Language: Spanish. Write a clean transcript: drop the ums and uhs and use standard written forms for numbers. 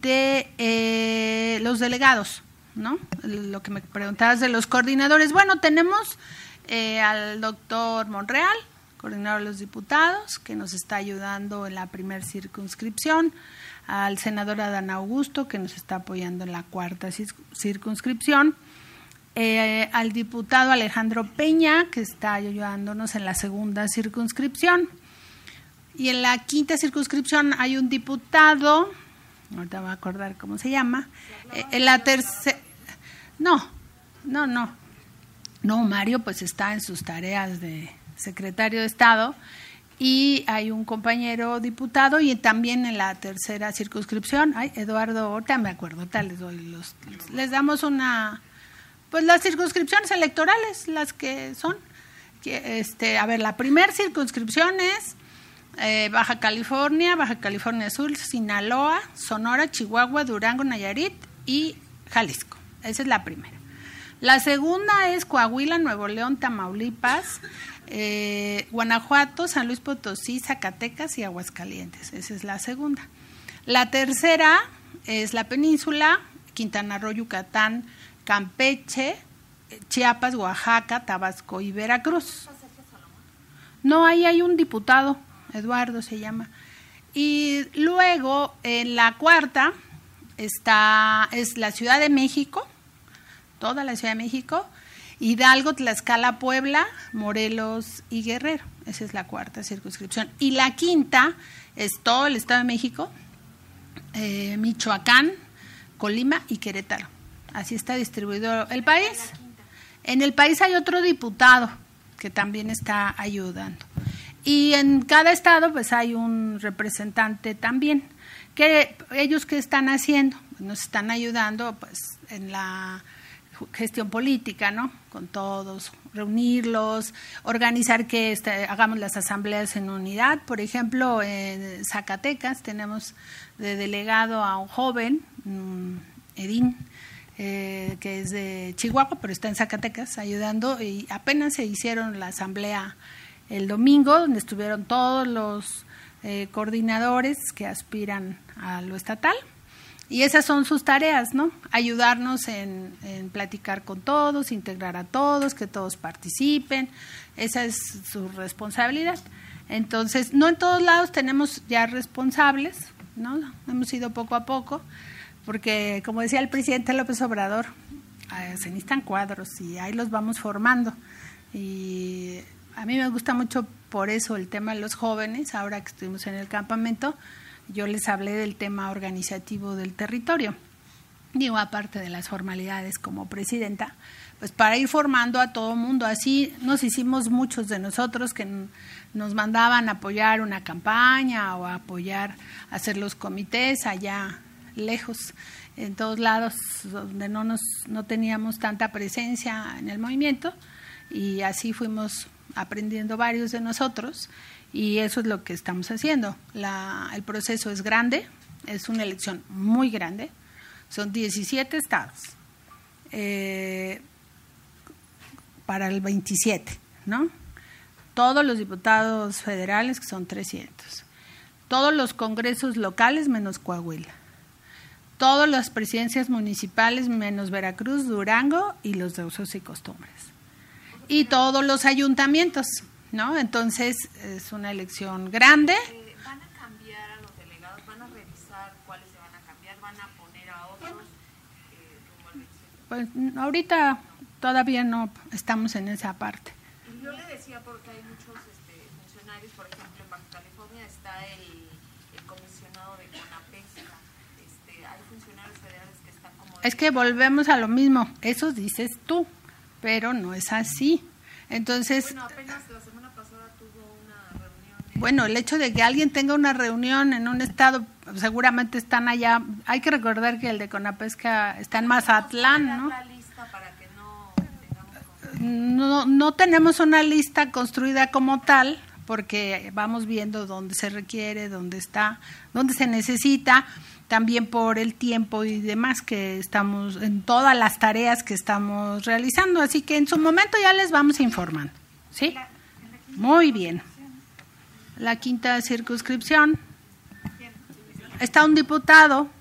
de los delegados, ¿no? Lo que me preguntabas de los coordinadores. Bueno, tenemos al doctor Monreal, coordinador de los diputados, que nos está ayudando en la primera circunscripción, al senador Adán Augusto, que nos está apoyando en la cuarta circunscripción, al diputado Alejandro Peña, que está ayudándonos en la segunda circunscripción. Y en la quinta circunscripción hay un diputado, ahorita voy a acordar cómo se llama, en la tercera, no, Mario pues está en sus tareas de secretario de Estado, y hay un compañero diputado, y también en la tercera circunscripción, Eduardo, ahorita me acuerdo, les damos pues las circunscripciones electorales, las que son, la primera circunscripción es Baja California Sur, Sinaloa, Sonora, Chihuahua, Durango, Nayarit y Jalisco. Esa es la primera. La segunda es Coahuila, Nuevo León, Tamaulipas, Guanajuato, San Luis Potosí, Zacatecas y Aguascalientes. Esa es la segunda. La tercera es la península, Quintana Roo, Yucatán, Campeche, Chiapas, Oaxaca, Tabasco y Veracruz. No, ahí hay un diputado, Eduardo se llama. Y luego en la cuarta es la Ciudad de México, toda la Ciudad de México, Hidalgo, Tlaxcala, Puebla, Morelos y Guerrero. Esa es la cuarta circunscripción. Y la quinta es todo el Estado de México, Michoacán, Colima y Querétaro. Así está distribuido el país. En el país hay otro diputado que también está ayudando. Y en cada estado pues hay un representante también. Que ellos ¿qué están haciendo? Nos están ayudando pues en la gestión política, ¿no? Con todos, reunirlos, organizar que hagamos las asambleas en unidad. Por ejemplo, en Zacatecas tenemos de delegado a un joven, Edín, que es de Chihuahua, pero está en Zacatecas ayudando, y apenas se hicieron la asamblea el domingo, donde estuvieron todos los coordinadores que aspiran a lo estatal. Y esas son sus tareas, ¿no? Ayudarnos en platicar con todos, integrar a todos, que todos participen. Esa es su responsabilidad. Entonces, no en todos lados tenemos ya responsables, ¿no? Hemos ido poco a poco, porque como decía el presidente López Obrador, se necesitan cuadros y ahí los vamos formando. Y a mí me gusta mucho por eso el tema de los jóvenes. Ahora que estuvimos en el campamento, yo les hablé del tema organizativo del territorio. Digo, aparte de las formalidades como presidenta, pues para ir formando a todo mundo. Así nos hicimos muchos de nosotros que nos mandaban a apoyar una campaña o a apoyar, hacer los comités allá lejos, en todos lados donde no teníamos tanta presencia en el movimiento, y así fuimos aprendiendo varios de nosotros. Y eso es lo que estamos haciendo. El proceso es grande, es una elección muy grande, son 17 estados para el 27, ¿no? Todos los diputados federales, que son 300, todos los congresos locales menos Coahuila, todas las presidencias municipales menos Veracruz, Durango y los de usos y costumbres, y todos los ayuntamientos, ¿no? Entonces es una elección grande. ¿Van a cambiar a los delegados? ¿Van a revisar cuáles se van a cambiar? ¿Van a poner a otros? Pues ahorita todavía no estamos en esa parte. Y yo le decía porque hay muchos funcionarios, por ejemplo en Baja California está el comisionado de CONAPESCA, hay funcionarios federales que están como... Es que volvemos a lo mismo, eso dices tú, pero no es así. Entonces, bueno, apenas la semana pasada tuvo una reunión. Bueno, el hecho de que alguien tenga una reunión en un estado, seguramente están allá. Hay que recordar que el de CONAPESCA está en Mazatlán, ¿no? La lista para que no No tenemos una lista construida como tal, porque vamos viendo dónde se requiere, dónde está, dónde se necesita, también por el tiempo y demás que estamos en todas las tareas que estamos realizando, así que en su momento ya les vamos informando, ¿sí? Muy bien. La quinta circunscripción está un diputado